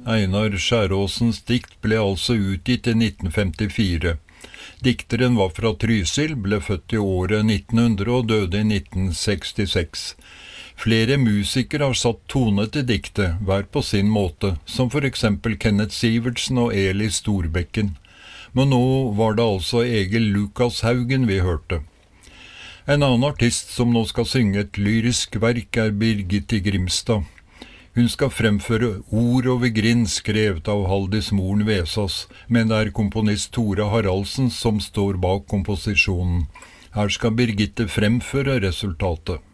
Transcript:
Einar Skjæråsens dikt ble altså utgitt i 1954. Dikteren var fra Trysil, ble født i året 1900 og døde i 1966. Flere musikere har satt tone til diktet, hver på sin måte, som for eksempel Kenneth Sivertsen og Eli Storbekken. Men nå var det altså Egil Lukas Haugen vi hørte. En annen artist som nå skal synge et lyrisk verk er Birgitte Grimstad. Hun skal fremføre Ord over grind skrevet av Haldis Moren Vesas, men det er komponist Tore Haraldsen som står bak komposisjonen. Her skal Birgitte fremføre resultatet.